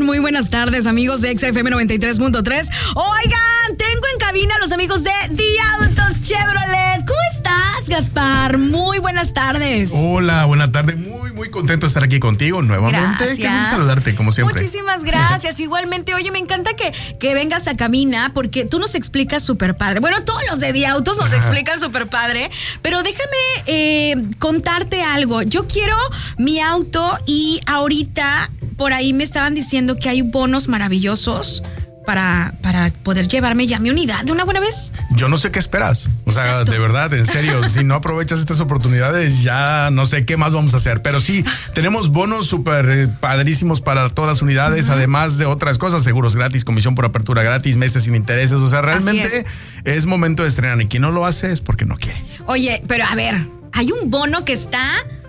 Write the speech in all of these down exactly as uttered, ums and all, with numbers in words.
Muy buenas tardes, amigos de X F M noventa y tres punto tres. Oigan, tengo en cabina a los amigos de The Autos Chevrolet. ¿Cómo estás, Gaspar? Muy buenas tardes. Hola, buenas tardes. Muy, muy contento de estar aquí contigo nuevamente. Gracias. Qué gusto saludarte, como siempre. Muchísimas gracias. Igualmente, oye, me encanta que, que vengas a cabina porque tú nos explicas súper padre. Bueno, todos los de The Autos nos explican súper padre, pero déjame eh, contarte algo. Yo quiero mi auto y ahorita por ahí me estaban diciendo que hay bonos maravillosos para, para poder llevarme ya mi unidad de una buena vez. Yo no sé qué esperas. O sea, Exacto. de verdad, en serio, si no aprovechas estas oportunidades, ya no sé qué más vamos a hacer. Pero sí, tenemos bonos súper eh, padrísimos para todas las unidades, uh-huh. además de otras cosas, seguros gratis, comisión por apertura gratis, meses sin intereses. O sea, realmente es. es momento de estrenar. Y quien no lo hace es porque no quiere. Oye, pero a ver, hay un bono que está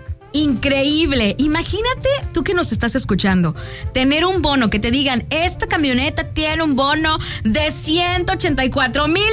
increíble. Imagínate tú que nos estás escuchando, tener un bono que te digan, esta camioneta tiene un bono de ciento ochenta y cuatro mil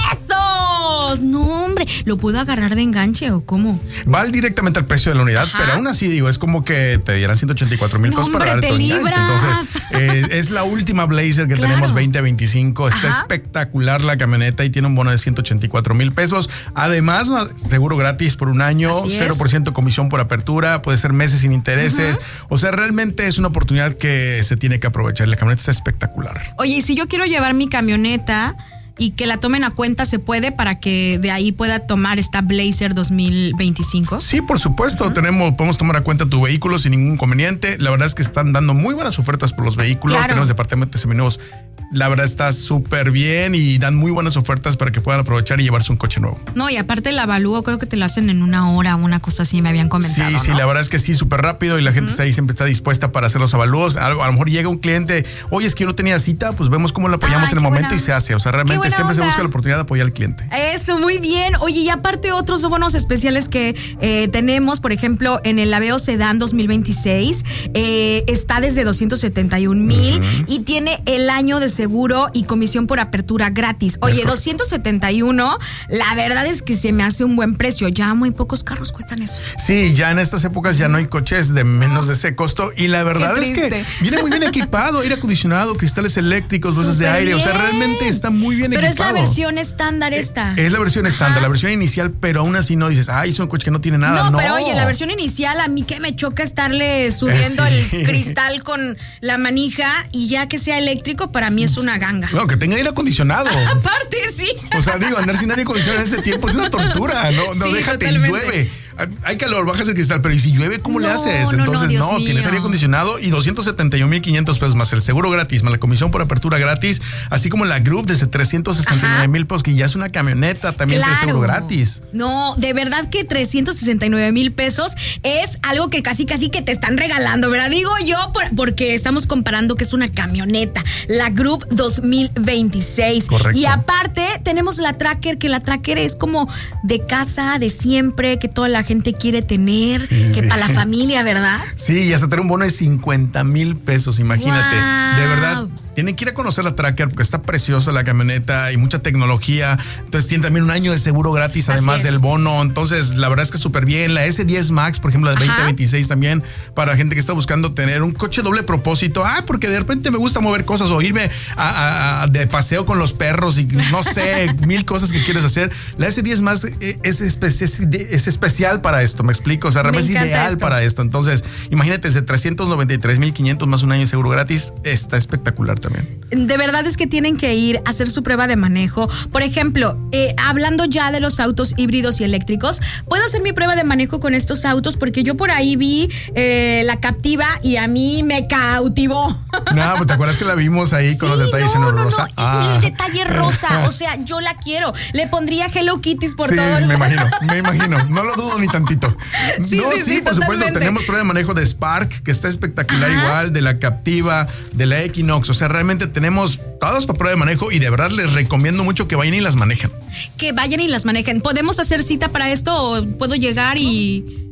pesos. No, hombre, ¿lo puedo agarrar de enganche o cómo? Va directamente al precio de la unidad, Ajá. pero aún así digo, es como que te dieran ciento ochenta y cuatro mil no, pesos para darte tu enganche. Entonces, eh, es la última Blazer que claro. tenemos veinte veinticinco. Está Ajá. espectacular la camioneta y tiene un bono de ciento ochenta y cuatro mil pesos. Además, seguro gratis por un año, cero por ciento comisión por apertura. Puede ser meses sin intereses. Uh-huh. O sea, realmente es una oportunidad que se tiene que aprovechar. La camioneta está espectacular. Oye, y si yo quiero llevar mi camioneta y que la tomen a cuenta, ¿se puede para que de ahí pueda tomar esta Blazer dos mil veinticinco? Sí, por supuesto. Uh-huh. Tenemos, podemos tomar a cuenta tu vehículo sin ningún inconveniente. La verdad es que están dando muy buenas ofertas por los vehículos. Claro. Tenemos departamentos seminuevos. La verdad está súper bien y dan muy buenas ofertas para que puedan aprovechar y llevarse un coche nuevo. No, y aparte el avalúo creo que te lo hacen en una hora o una cosa así, me habían comentado. Sí, ¿no? sí, la verdad es que sí, súper rápido y la gente uh-huh. está ahí, siempre está dispuesta para hacer los avalúos. A, a lo mejor llega un cliente, oye, es que yo no tenía cita, pues vemos cómo lo apoyamos Ay, en el momento buena. y se hace. O sea, realmente siempre onda. se busca la oportunidad de apoyar al cliente. Eso, muy bien. Oye, y aparte otros bonos especiales que eh, tenemos, por ejemplo, en el Aveo Sedán dos mil veintiséis, eh, está desde doscientos setenta y un mil uh-huh. y tiene el año de seguro y comisión por apertura gratis. Oye, doscientos setenta y uno, la verdad es que se me hace un buen precio. Ya muy pocos carros cuestan eso. Sí, ya en estas épocas ya no hay coches de menos de ese costo y la verdad es que viene muy bien equipado, aire acondicionado, cristales eléctricos, luces de aire, bien. O sea, realmente está muy bien pero equipado. Pero es la versión estándar esta. Es la versión estándar, Ajá. la versión inicial, pero aún así no dices, ay, es un coche que no tiene nada. No, no. pero oye, la versión inicial a mí que me choca estarle subiendo eh, sí. el cristal con la manija y ya que sea eléctrico, para mí es una ganga. No, que tenga aire acondicionado. Aparte, sí. O sea, digo, andar sin aire acondicionado en ese tiempo es una tortura. No, no, sí, déjate, y llueve. Hay calor, bajas el cristal, pero ¿y si llueve, cómo no, le haces? No, Entonces, no, no, tienes mío. aire acondicionado y doscientos setenta y un mil quinientos pesos más el seguro gratis, más la comisión por apertura gratis, así como la Groove desde trescientos sesenta y nueve mil pesos, que ya es una camioneta, también claro. tiene seguro gratis. No, de verdad que trescientos sesenta y nueve mil pesos es algo que casi, casi que te están regalando, ¿verdad? Digo yo, por, porque estamos comparando que es una camioneta, la Groove dos mil veintiséis. Correcto. Y aparte, tenemos la Tracker, que la Tracker es como de casa, de siempre, que toda la gente quiere tener. Sí, que sí. para la familia, ¿verdad? Sí, y hasta tener un bono de cincuenta mil pesos, imagínate. Wow. De verdad, tienen que ir a conocer la Tracker porque está preciosa la camioneta y mucha tecnología. Entonces tiene también un año de seguro gratis, además del bono. Entonces, la verdad es que súper bien. La ese diez Max, por ejemplo, la de veinte veintiséis también, para la gente que está buscando tener un coche doble propósito. Ah, porque de repente me gusta mover cosas o irme a, a, a, de paseo con los perros y no sé, mil cosas que quieres hacer. La ese diez Max es, es, es, es especial para esto, me explico. O sea, realmente es ideal esto. para esto. Entonces, imagínate, de trescientos noventa y tres mil quinientos más un año de seguro gratis, está espectacular también. De verdad es que tienen que ir a hacer su prueba de manejo. Por ejemplo, eh, hablando ya de los autos híbridos y eléctricos, puedo hacer mi prueba de manejo con estos autos porque yo por ahí vi eh, la Captiva y a mí me cautivó. No, pues te acuerdas que la vimos ahí sí, con los detalles no, en no, rosa. No. Ah. Y el detalle rosa, o sea, yo la quiero. Le pondría Hello Kitties por sí, todo. Sí, me imagino, me imagino. No lo dudo ni tantito. Sí, no, sí, sí, sí, por totalmente. supuesto, tenemos prueba de manejo de Spark, que está espectacular. Ajá. Igual, de la Captiva, de la Equinox. O sea, realmente tenemos todos para prueba de manejo y de verdad les recomiendo mucho que vayan y las manejen. Que vayan y las manejen. ¿Podemos hacer cita para esto o puedo llegar y...?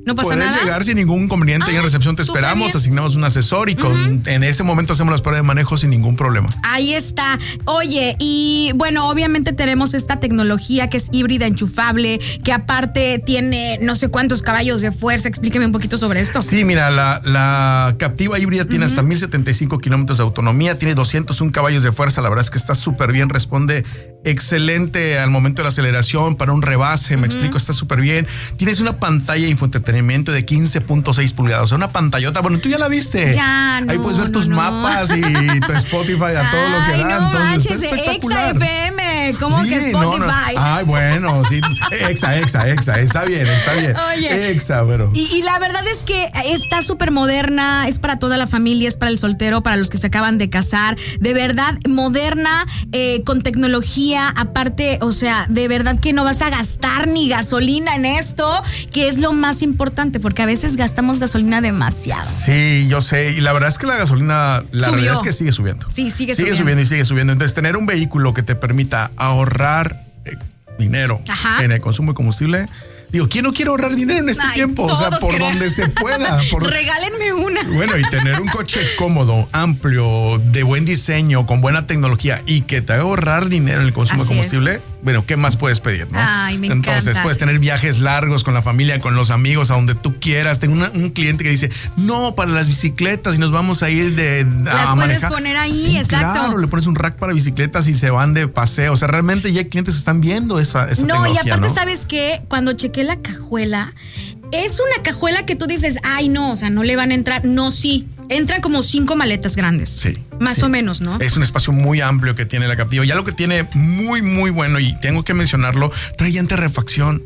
¿No pasa Puedes nada? llegar sin ningún inconveniente. Ah, y en recepción te esperamos, bien. Asignamos un asesor y con, uh-huh. en ese momento hacemos las pruebas de manejo sin ningún problema. Ahí está. Oye, y bueno, obviamente tenemos esta tecnología que es híbrida enchufable, que aparte tiene no sé cuántos caballos de fuerza. Explíqueme un poquito sobre esto. Sí, mira, la, la Captiva híbrida tiene uh-huh. hasta mil setenta y cinco kilómetros de autonomía, tiene doscientos un caballos de fuerza. La verdad es que está súper bien, responde excelente al momento de la aceleración para un rebase. Uh-huh. Me explico, está súper bien. Tienes una pantalla de infoentretenimiento de quince punto seis pulgadas, o sea, una pantallota. Bueno, tú ya la viste. Ya, no, ahí puedes ver no, tus no. mapas y tu Spotify a todo lo que da. No Entonces, manches, es espectacular. Exa F M, ¿cómo sí, que Spotify? No, no. Ay, bueno, sí. Exa, Exa, Exa, está bien, está bien. Oye, Exa, pero. Y, y la verdad es que está súper moderna, es para toda la familia, es para el soltero, para los que se acaban de casar. De verdad, moderna, eh, con tecnología, aparte, o sea, de verdad que no vas a gastar ni gasolina en esto, que es lo más importante, porque a veces gastamos gasolina demasiado. Sí, yo sé, y la verdad es que la gasolina, la Subió. realidad es que sigue subiendo. Sí, sigue, sigue subiendo. subiendo y sigue subiendo. Entonces, tener un vehículo que te permita ahorrar eh, dinero Ajá. en el consumo de combustible. Digo, ¿quién no quiere ahorrar dinero en este Ay, tiempo? O sea, por queremos. donde se pueda. Por... Regálenme una. Bueno, y tener un coche cómodo, amplio, de buen diseño, con buena tecnología y que te haga ahorrar dinero en el consumo Así de combustible. Es. Bueno, ¿qué más puedes pedir, no? Ay, me Entonces, encanta. puedes tener viajes largos con la familia, con los amigos, a donde tú quieras. Tengo una, un cliente que dice, no, para las bicicletas y nos vamos a ir de Las a puedes manejar. poner ahí, sí, exacto. Claro, le pones un rack para bicicletas y se van de paseo. O sea, realmente ya hay clientes que están viendo esa, esa no, tecnología, y aparte, ¿no? ¿sabes qué? Cuando chequé la cajuela, es una cajuela que tú dices, ay, no, o sea, no le van a entrar. No, sí. Entran como cinco maletas grandes. Sí. Más sí. o menos, ¿no? Es un espacio muy amplio que tiene la Captiva. Ya lo que tiene muy, muy bueno, y tengo que mencionarlo, trae llanta de refacción.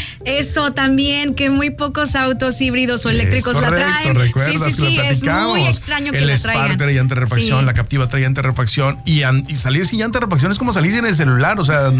Eso también, que muy pocos autos híbridos o eléctricos correcto, la traen. ¿Recuerdas sí, sí, que sí, lo platicamos? es muy extraño que el la traigan. El Spark trae llanta de refacción, sí. La Captiva trae llanta de refacción y, y salir sin llanta de refacción es como salir sin el celular, o sea,